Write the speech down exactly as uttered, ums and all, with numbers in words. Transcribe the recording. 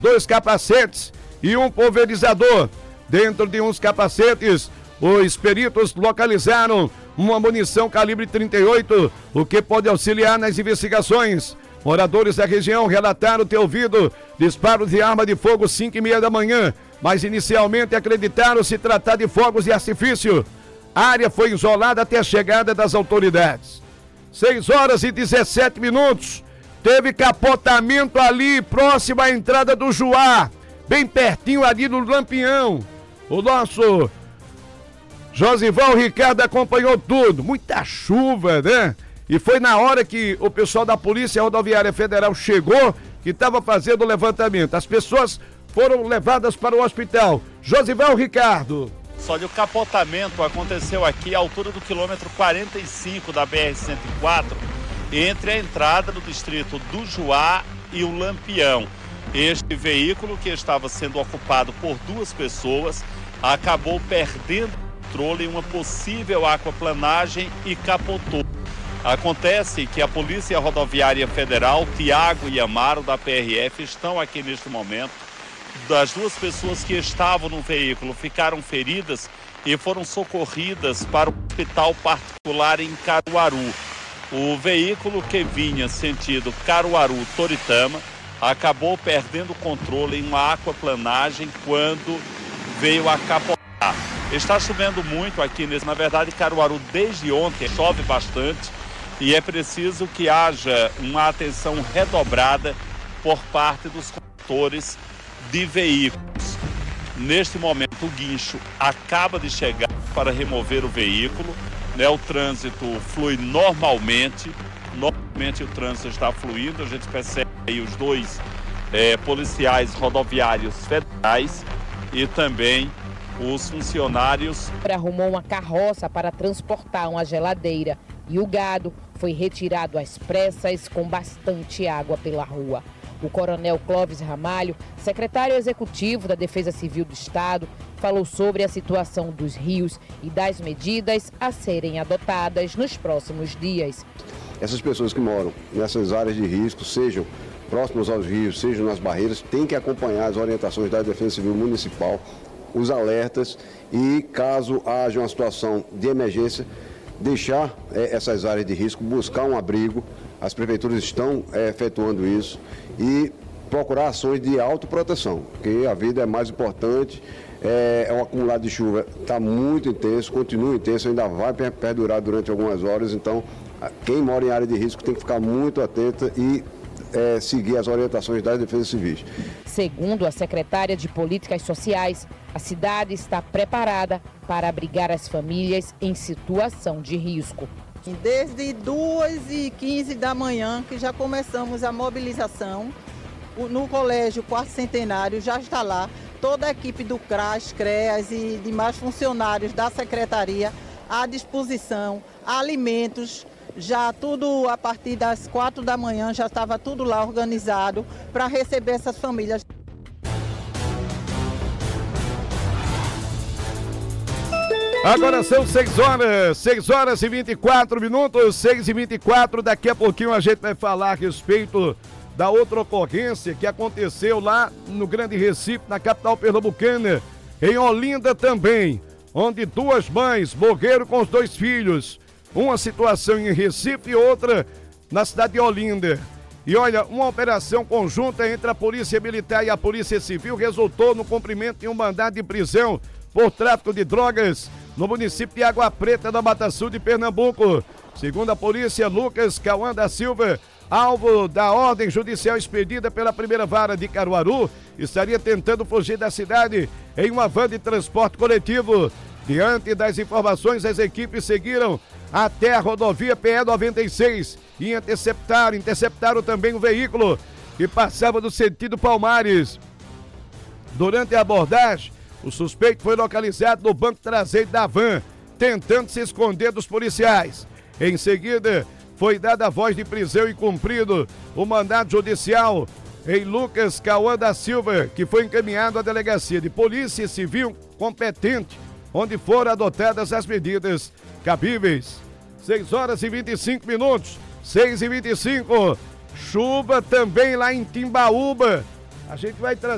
dois capacetes e um pulverizador. Dentro de uns capacetes, os peritos localizaram uma munição calibre trinta e oito, o que pode auxiliar nas investigações. Moradores da região relataram ter ouvido disparos de arma de fogo cinco e meia da manhã, mas inicialmente acreditaram se tratar de fogos de artifício. A área foi isolada até a chegada das autoridades. seis horas e dezessete minutos. Teve capotamento ali, próximo à entrada do Juá, bem pertinho ali do Lampião. O nosso Josival Ricardo acompanhou tudo. Muita chuva, né? E foi na hora que o pessoal da Polícia Rodoviária Federal chegou, que estava fazendo o levantamento. As pessoas foram levadas para o hospital. Josival Ricardo. Olha, o capotamento aconteceu aqui à altura do quilômetro quarenta e cinco da B R cento e quatro, entre a entrada do distrito do Juá e o Lampião. Este veículo, que estava sendo ocupado por duas pessoas, acabou perdendo o controle em uma possível aquaplanagem e capotou. Acontece que a Polícia Rodoviária Federal, Tiago e Amaro da P R F, estão aqui neste momento. Das duas pessoas que estavam no veículo ficaram feridas e foram socorridas para o hospital particular em Caruaru. O veículo, que vinha sentido Caruaru-Toritama, acabou perdendo o controle em uma aquaplanagem quando veio a capotar. Está chovendo muito aqui, nesse, na verdade, Caruaru desde ontem chove bastante e é preciso que haja uma atenção redobrada por parte dos condutores de veículos. Neste momento, o guincho acaba de chegar para remover o veículo, né? O trânsito flui normalmente, normalmente o trânsito está fluindo, a gente percebe aí os dois é, policiais rodoviários federais e também os funcionários. Arrumou uma carroça para transportar uma geladeira e o gado foi retirado às pressas com bastante água pela rua. O coronel Clóvis Ramalho, secretário executivo da Defesa Civil do Estado, falou sobre a situação dos rios e das medidas a serem adotadas nos próximos dias. Essas pessoas que moram nessas áreas de risco, sejam próximas aos rios, sejam nas barreiras, têm que acompanhar as orientações da Defesa Civil Municipal, os alertas e, caso haja uma situação de emergência, deixar é, essas áreas de risco, buscar um abrigo. As prefeituras estão é, efetuando isso e procurar ações de autoproteção, porque a vida é mais importante. É, é um acumulado de chuva, está muito intenso, continua intenso, ainda vai perdurar durante algumas horas. Então, quem mora em área de risco tem que ficar muito atenta e é, seguir as orientações das defesas civis. Segundo a secretária de Políticas Sociais, a cidade está preparada para abrigar as famílias em situação de risco. Desde duas e quinze da manhã que já começamos a mobilização, no Colégio Quarto Centenário já está lá toda a equipe do CRAS, CREAS e demais funcionários da Secretaria à disposição, alimentos, já tudo a partir das quatro da manhã já estava tudo lá organizado para receber essas famílias. Agora são seis horas, seis horas e vinte e quatro minutos, seis e vinte e quatro. Daqui a pouquinho a gente vai falar a respeito da outra ocorrência que aconteceu lá no Grande Recife, na capital pernambucana, em Olinda também, onde duas mães morreram com os dois filhos. Uma situação em Recife e outra na cidade de Olinda. E olha, uma operação conjunta entre a Polícia Militar e a Polícia Civil resultou no cumprimento de um mandado de prisão por tráfico de drogas no município de Água Preta, da Mata Sul de Pernambuco. Segundo a polícia, Lucas Cauã da Silva, alvo da ordem judicial expedida pela primeira vara de Caruaru, estaria tentando fugir da cidade em uma van de transporte coletivo. Diante das informações, as equipes seguiram até a rodovia P E noventa e seis e interceptaram, interceptaram também um veículo que passava no sentido Palmares. Durante a abordagem, o suspeito foi localizado no banco traseiro da van, tentando se esconder dos policiais. Em seguida, foi dada a voz de prisão e cumprido o mandado judicial em Lucas Cauã da Silva, que foi encaminhado à delegacia de polícia civil competente, onde foram adotadas as medidas cabíveis. seis horas e vinte e cinco minutos, seis e vinte e cinco. Chuva também lá em Timbaúba. A gente vai trazer